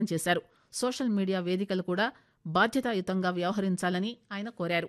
చేశారు. Social media వేదికలు కూడా బాధ్యతాయుతంగా వ్యవహరించాలని ఆయన కోరారు.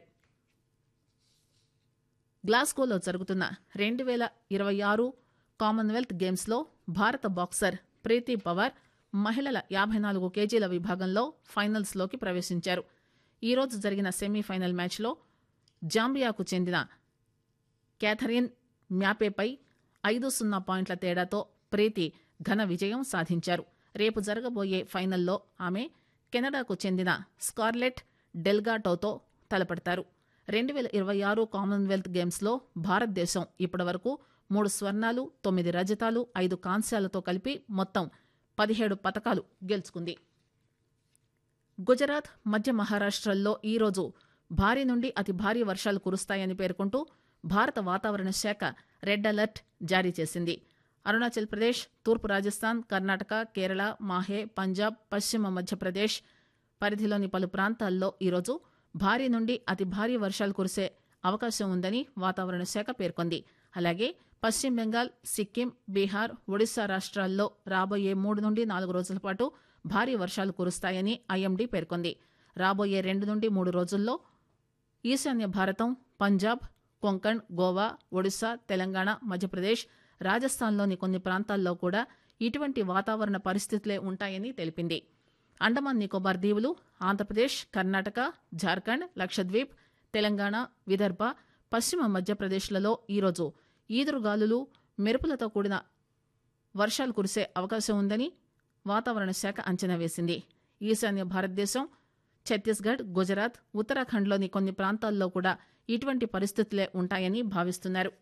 గ్లాస్గోలో జరుగుతున్న 2026 కామన్వెల్త్ గేమ్స్లో భారత బాక్సర్ ప్రీతి పవార్ మహిళల 54 కేజీల విభాగంలో ఫైనల్స్లోకి ప్రవేశించారు. ఈరోజు జరిగిన సెమీఫైనల్ మ్యాచ్లో జాంబియాకు చెందిన క్యాథరిన్ మ్యాపేపై 5-0 పాయింట్ల తేడాతో ప్రీతి ఘన విజయం సాధించారు. రేపు జరగబోయే ఫైనల్లో ఆమె కెనడాకు చెందిన స్కార్లెట్ డెల్గాటోతో తలపడతారు. 2026 కామన్వెల్త్ గేమ్స్లో భారతదేశం ఇప్పటివరకు 3 స్వర్ణాలు, 9 రజతాలు, 5 కాంస్యాలతో కలిపి మొత్తం 17 పతకాలు గెలుచుకుంది. గుజరాత్, మధ్య మహారాష్ట్రల్లో ఈరోజు భారీ నుండి అతి భారీ వర్షాలు కురుస్తాయని పేర్కొంటూ భారత వాతావరణ శాఖ రెడ్ అలర్ట్ జారీ చేసింది. అరుణాచల్ ప్రదేశ్, తూర్పు రాజస్థాన్, కర్ణాటక, కేరళ, మాహే, పంజాబ్, పశ్చిమ మధ్యప్రదేశ్ పరిధిలోని పలు ప్రాంతాల్లో ఈరోజు భారీ నుండి అతి భారీ వర్షాలు కురిసే అవకాశం ఉందని వాతావరణ శాఖ పేర్కొంది. అలాగే పశ్చిమ బెంగాల్, సిక్కిం, బీహార్, ఒడిశా రాష్ట్రాల్లో రాబోయే 3 నుండి 4 రోజుల పాటు భారీ వర్షాలు కురుస్తాయని ఐఎండీ పేర్కొంది. రాబోయే 2 నుండి 3 రోజుల్లో ఈశాన్య భారతం, పంజాబ్, కొంకణ్, గోవా, ఒడిశా, తెలంగాణ, మధ్యప్రదేశ్, రాజస్థాన్లోని కొన్ని ప్రాంతాల్లో కూడా ఇటువంటి వాతావరణ పరిస్థితులే ఉంటాయని తెలిపింది. అండమాన్ నికోబార్ దీవులు, ఆంధ్రప్రదేశ్, కర్ణాటక, జార్ఖండ్, లక్షద్వీప్, తెలంగాణ, విదర్భ, పశ్చిమ మధ్యప్రదేశ్లలో ఈరోజు ఈదురుగాలులు, మెరుపులతో కూడిన వర్షాలు కురిసే అవకాశం ఉందని వాతావరణ శాఖ అంచనా వేసింది. ఈశాన్య భారతదేశం, ఛత్తీస్గఢ్, గుజరాత్, ఉత్తరాఖండ్లోని కొన్ని ప్రాంతాల్లో కూడా ఇటువంటి పరిస్థితులే ఉంటాయని భావిస్తున్నారు.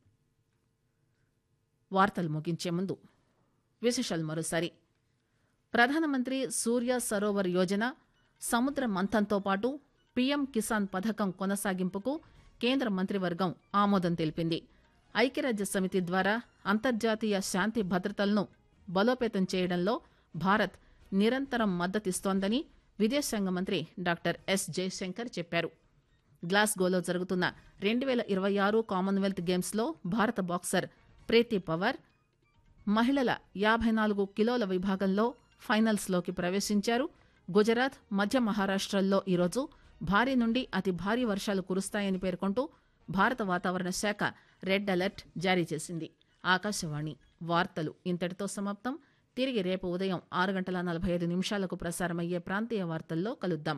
వార్తలు ముగించే ముందు విశేషాలు మరోసారి. ప్రధానమంత్రి సూర్య సరోవర్ యోజన, సముద్ర మంథన్తో పాటు పీఎం కిసాన్ పథకం కొనసాగింపుకు కేంద్ర మంత్రివర్గం ఆమోదం తెలిపింది. ఐక్యరాజ్య సమితి ద్వారా అంతర్జాతీయ శాంతి భద్రతలను బలోపేతం చేయడంలో భారత్ నిరంతరం మద్దతిస్తోందని విదేశాంగ మంత్రి డాక్టర్ ఎస్ జయశంకర్ చెప్పారు. గ్లాస్గోలో జరుగుతున్న 2026 కామన్వెల్త్ గేమ్స్లో భారత బాక్సర్ ప్రీతి పవార్ మహిళల 54 కిలోల విభాగంలో ఫైనల్స్లోకి ప్రవేశించారు. గుజరాత్, మధ్య మహారాష్ట్రల్లో ఈరోజు భారీ నుండి అతి భారీ వర్షాలు కురుస్తాయని పేర్కొంటూ భారత వాతావరణ శాఖ రెడ్ అలర్ట్ జారీ చేసింది. ఆకాశవాణి వార్తలు ఇంతటితో సమాప్తం. తిరిగి రేపు ఉదయం 6:45 ప్రసారమయ్యే ప్రాంతీయ వార్తల్లో కలుద్దాం.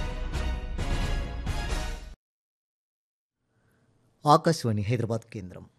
ఆకాశవాణి హైదరాబాద్ కేంద్రం.